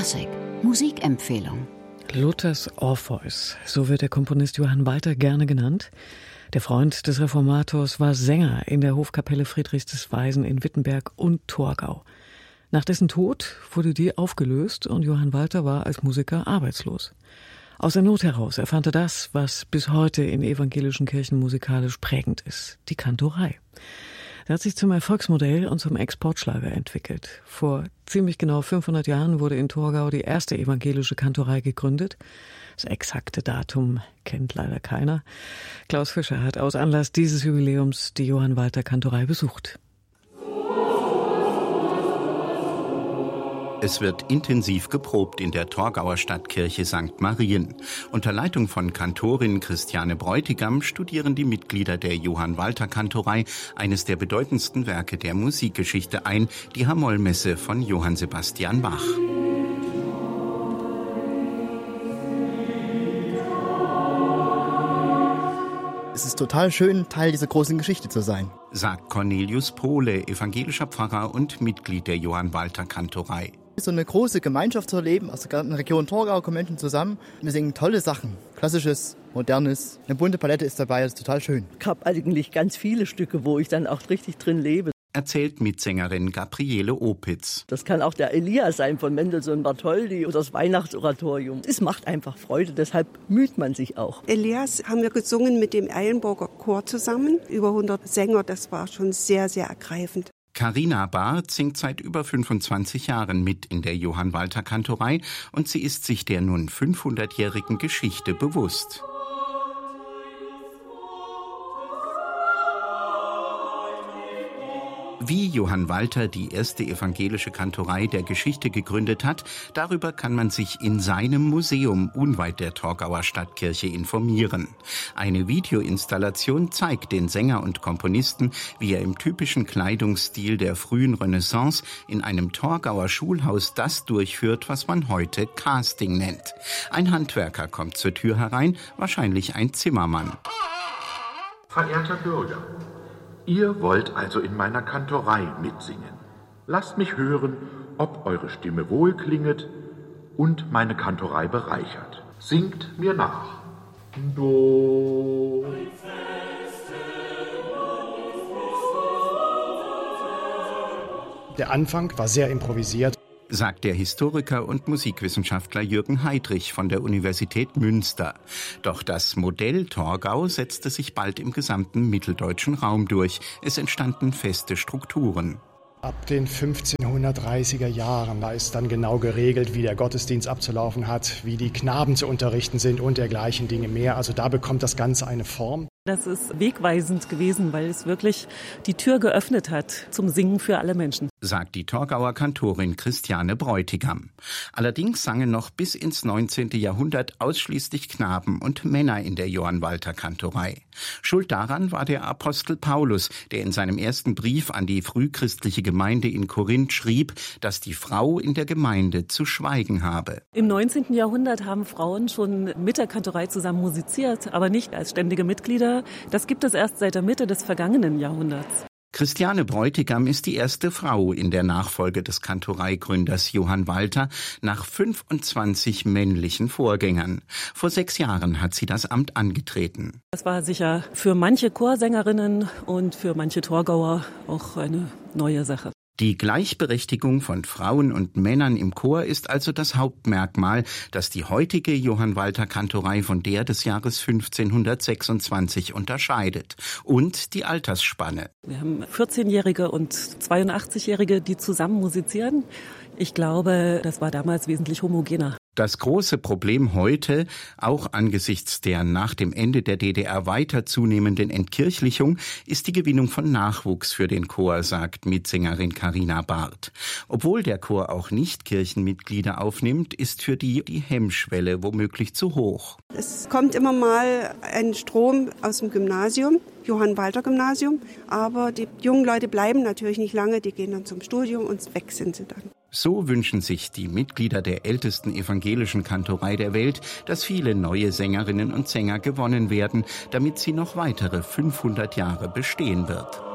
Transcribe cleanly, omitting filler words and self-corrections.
Klassik Musikempfehlung. Luthers Orpheus, so wird der Komponist Johann Walter gerne genannt. Der Freund des Reformators war Sänger in der Hofkapelle Friedrichs des Weisen in Wittenberg und Torgau. Nach dessen Tod wurde die aufgelöst und Johann Walter war als Musiker arbeitslos. Aus der Not heraus erfand er das, was bis heute in evangelischen Kirchen musikalisch prägend ist, die Kantorei. Er hat sich zum Erfolgsmodell und zum Exportschlager entwickelt. Vor ziemlich genau 500 Jahren wurde in Torgau die erste evangelische Kantorei gegründet. Das exakte Datum kennt leider keiner. Klaus Fischer hat aus Anlass dieses Jubiläums die Johann Walter Kantorei besucht. Es wird intensiv geprobt in der Torgauer Stadtkirche St. Marien. Unter Leitung von Kantorin Christiane Bräutigam studieren die Mitglieder der Johann Walter Kantorei eines der bedeutendsten Werke der Musikgeschichte ein, die H-Moll-Messe von Johann Sebastian Bach. Es ist total schön, Teil dieser großen Geschichte zu sein, sagt Cornelius Pohle, evangelischer Pfarrer und Mitglied der Johann Walter Kantorei. So eine große Gemeinschaft zu erleben, aus der ganzen Region Torgau kommen Menschen zusammen. Wir singen tolle Sachen, klassisches, modernes, eine bunte Palette ist dabei, das ist total schön. Ich habe eigentlich ganz viele Stücke, wo ich dann auch richtig drin lebe. Erzählt Mitsängerin Gabriele Opitz. Das kann auch der Elia sein von Mendelssohn Bartholdy oder das Weihnachtsoratorium. Es macht einfach Freude, deshalb müht man sich auch. Elias haben wir gesungen mit dem Eilenburger Chor zusammen. Über 100 Sänger, das war schon sehr, sehr ergreifend. Carina Barth singt seit über 25 Jahren mit in der Johann Walter Kantorei und sie ist sich der nun 500-jährigen Geschichte bewusst. Wie Johann Walter die erste evangelische Kantorei der Geschichte gegründet hat, darüber kann man sich in seinem Museum unweit der Torgauer Stadtkirche informieren. Eine Videoinstallation zeigt den Sänger und Komponisten, wie er im typischen Kleidungsstil der frühen Renaissance in einem Torgauer Schulhaus das durchführt, was man heute Casting nennt. Ein Handwerker kommt zur Tür herein, wahrscheinlich ein Zimmermann. Verehrter Bürger, ihr wollt also in meiner Kantorei mitsingen. Lasst mich hören, ob eure Stimme wohlklinget und meine Kantorei bereichert. Singt mir nach. Do. Der Anfang war sehr improvisiert, sagt der Historiker und Musikwissenschaftler Jürgen Heidrich von der Universität Münster. Doch das Modell Torgau setzte sich bald im gesamten mitteldeutschen Raum durch. Es entstanden feste Strukturen. Ab den 1530er Jahren, da ist dann genau geregelt, wie der Gottesdienst abzulaufen hat, wie die Knaben zu unterrichten sind und dergleichen Dinge mehr. Also da bekommt das Ganze eine Form. Das ist wegweisend gewesen, weil es wirklich die Tür geöffnet hat zum Singen für alle Menschen, sagt die Torgauer Kantorin Christiane Bräutigam. Allerdings sangen noch bis ins 19. Jahrhundert ausschließlich Knaben und Männer in der Johann Walter Kantorei. Schuld daran war der Apostel Paulus, der in seinem ersten Brief an die frühchristliche Gemeinde in Korinth schrieb, dass die Frau in der Gemeinde zu schweigen habe. Im 19. Jahrhundert haben Frauen schon mit der Kantorei zusammen musiziert, aber nicht als ständige Mitglieder. Das gibt es erst seit der Mitte des vergangenen Jahrhunderts. Christiane Bräutigam ist die erste Frau in der Nachfolge des Kantoreigründers Johann Walter nach 25 männlichen Vorgängern. Vor 6 Jahren hat sie das Amt angetreten. Das war sicher für manche Chorsängerinnen und für manche Torgauer auch eine neue Sache. Die Gleichberechtigung von Frauen und Männern im Chor ist also das Hauptmerkmal, das die heutige Johann Walter Kantorei von der des Jahres 1526 unterscheidet. Und die Altersspanne. Wir haben 14-Jährige und 82-Jährige, die zusammen musizieren. Ich glaube, das war damals wesentlich homogener. Das große Problem heute, auch angesichts der nach dem Ende der DDR weiter zunehmenden Entkirchlichung, ist die Gewinnung von Nachwuchs für den Chor, sagt Mitsängerin Carina Barth. Obwohl der Chor auch Nicht-Kirchenmitglieder aufnimmt, ist für die Hemmschwelle womöglich zu hoch. Es kommt immer mal ein Strom aus dem Gymnasium, Johann Walter Gymnasium, aber die jungen Leute bleiben natürlich nicht lange, die gehen dann zum Studium und weg sind sie dann. So wünschen sich die Mitglieder der ältesten evangelischen Kantorei der Welt, dass viele neue Sängerinnen und Sänger gewonnen werden, damit sie noch weitere 500 Jahre bestehen wird.